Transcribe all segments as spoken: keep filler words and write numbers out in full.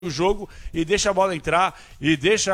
o jogo e deixa a bola entrar e deixa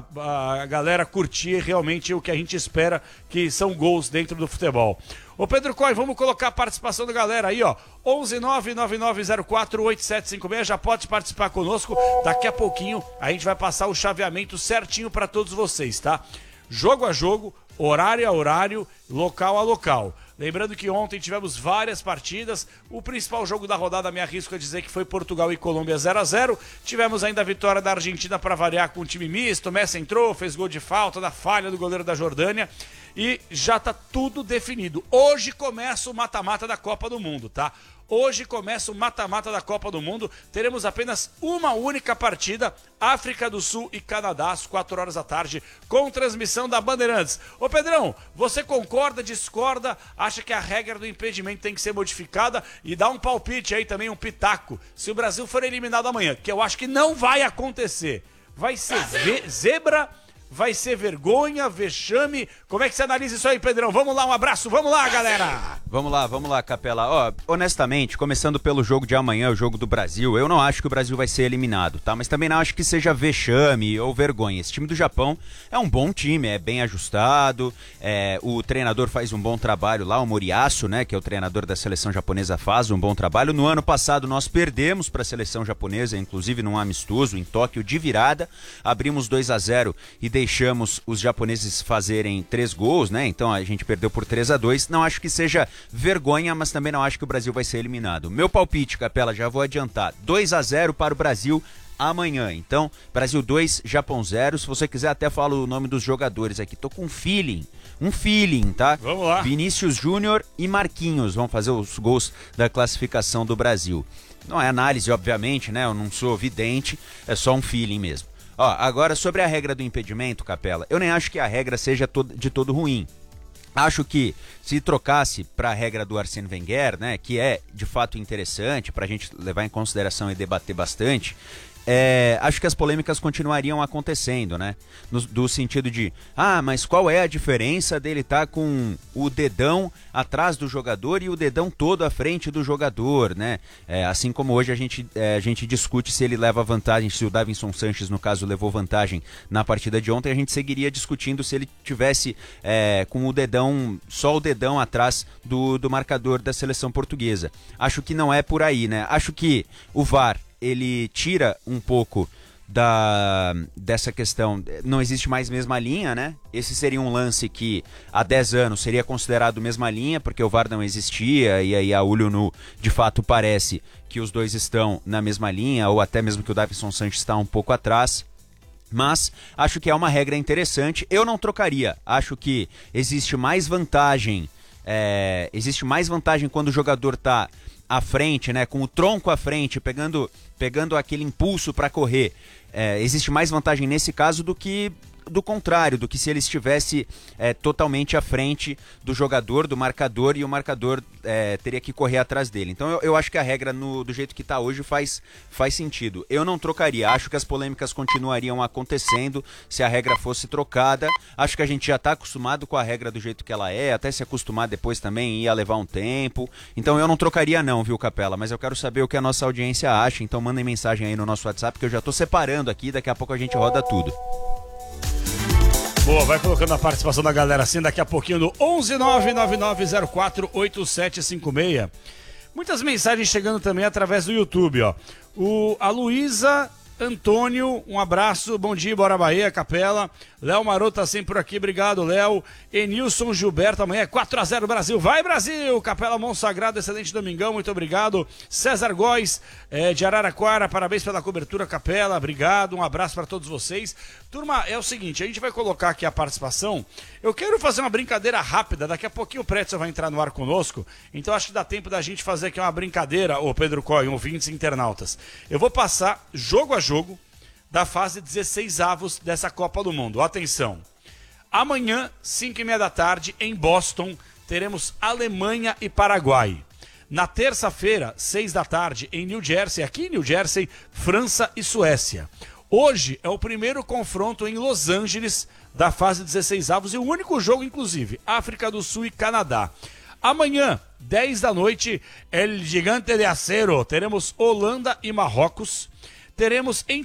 a, a galera curtir realmente o que a gente espera, que são gols dentro do futebol. Ô Pedro Coy, vamos colocar a participação da galera aí, ó. onze nove nove nove zero quatro oito sete cinco seis, já pode participar conosco. Daqui a pouquinho a gente vai passar o chaveamento certinho para todos vocês, tá? Jogo a jogo, horário a horário, local a local. Lembrando que ontem tivemos várias partidas. O principal jogo da rodada, me arrisco a dizer que foi Portugal e Colômbia zero a zero. Tivemos ainda a vitória da Argentina para variar com um time misto. Messi entrou, fez gol de falta, da falha do goleiro da Jordânia. E já tá tudo definido. Hoje começa o mata-mata da Copa do Mundo, tá? Hoje começa o mata-mata da Copa do Mundo. Teremos apenas uma única partida, África do Sul e Canadá, às quatro horas da tarde, com transmissão da Bandeirantes. Ô Pedrão, você concorda, discorda, acha que a regra do impedimento tem que ser modificada? E dá um palpite aí também, um pitaco, se o Brasil for eliminado amanhã, que eu acho que não vai acontecer. Vai ser zebra... Vai ser vergonha, vexame. Como é que você analisa isso aí, Pedrão? Vamos lá, um abraço, vamos lá, galera! Vamos lá, vamos lá, Capela. Ó, honestamente, começando pelo jogo de amanhã, o jogo do Brasil, eu não acho que o Brasil vai ser eliminado, tá? Mas também não acho que seja vexame ou vergonha. Esse time do Japão é um bom time, é bem ajustado, é, o treinador faz um bom trabalho lá, o Moriyasu, né, que é o treinador da seleção japonesa, faz um bom trabalho. No ano passado nós perdemos para a seleção japonesa, inclusive num amistoso em Tóquio de virada, abrimos dois a zero e deixamos os japoneses fazerem três gols, né? Então a gente perdeu por três a dois. Não acho que seja vergonha, mas também não acho que o Brasil vai ser eliminado. Meu palpite, Capela, já vou adiantar. dois a zero para o Brasil amanhã. Então, Brasil dois, Japão zero. Se você quiser, até falo o nome dos jogadores aqui. Tô com um feeling. Um feeling, tá? Vamos lá. Vinícius Júnior e Marquinhos vão fazer os gols da classificação do Brasil. Não é análise, obviamente, né? Eu não sou vidente, é só um feeling mesmo. Ó, agora sobre a regra do impedimento, Capela, eu nem acho que a regra seja de todo ruim. Acho que se trocasse para a regra do Arsène Wenger, né, que é de fato interessante para a gente levar em consideração e debater bastante, é, acho que as polêmicas continuariam acontecendo, né? No, do sentido de, ah, mas qual é a diferença dele estar tá com o dedão atrás do jogador e o dedão todo à frente do jogador, né? É, assim como hoje a gente, é, a gente discute se ele leva vantagem, se o Davinson Sanches, no caso, levou vantagem na partida de ontem, a gente seguiria discutindo se ele tivesse é, com o dedão, só o dedão atrás do, do marcador da seleção portuguesa. Acho que não é por aí, né? Acho que o V A R ele tira um pouco da, dessa questão, não existe mais mesma linha, né? Esse seria um lance que há dez anos seria considerado mesma linha, porque o V A R não existia, e aí a olho nu, de fato, parece que os dois estão na mesma linha, ou até mesmo que o Davinson Sanches está um pouco atrás. Mas acho que é uma regra interessante, eu não trocaria, acho que existe mais vantagem, é, existe mais vantagem quando o jogador está à frente, né, com o tronco à frente, pegando, pegando aquele impulso para correr. É, existe mais vantagem nesse caso do que do contrário, do que se ele estivesse é, totalmente à frente do jogador, do marcador, e o marcador é, teria que correr atrás dele. Então eu, eu acho que a regra no, do jeito que está hoje faz, faz sentido. Eu não trocaria, acho que as polêmicas continuariam acontecendo se a regra fosse trocada. Acho que a gente já está acostumado com a regra do jeito que ela é, até se acostumar depois também ia levar um tempo. Então eu não trocaria não, viu, Capela? Mas eu quero saber o que a nossa audiência acha, então mandem mensagem aí no nosso WhatsApp, que eu já estou separando aqui, daqui a pouco a gente roda tudo. Boa, vai colocando a participação da galera assim daqui a pouquinho no onze nove nove nove zero quatro oito sete cinco seis. Muitas mensagens chegando também através do YouTube, ó. O, a Luísa Antônio, um abraço, bom dia, bora Bahia, Capela. Léo Maroto tá sempre por aqui, obrigado, Léo. Enilson Gilberto, amanhã é quatro a zero Brasil, vai Brasil! Capela Monsagrado, excelente domingão, muito obrigado. César Góes, é, de Araraquara, parabéns pela cobertura, Capela, obrigado, um abraço para todos vocês. Turma, é o seguinte, a gente vai colocar aqui a participação. Eu quero fazer uma brincadeira rápida, daqui a pouquinho o Pretzel vai entrar no ar conosco, então acho que dá tempo da gente fazer aqui uma brincadeira, ô Pedro Coy, ouvintes e internautas. Eu vou passar jogo a jogo da fase dezesseis avos dessa Copa do Mundo. Atenção, amanhã, cinco e meia da tarde, em Boston, teremos Alemanha e Paraguai. Na terça-feira, seis da tarde, em New Jersey, aqui em New Jersey, França e Suécia. Hoje é o primeiro confronto em Los Angeles da fase dezesseis avos e o único jogo, inclusive, África do Sul e Canadá. Amanhã, dez da noite, El Gigante de Acero, teremos Holanda e Marrocos. teremos em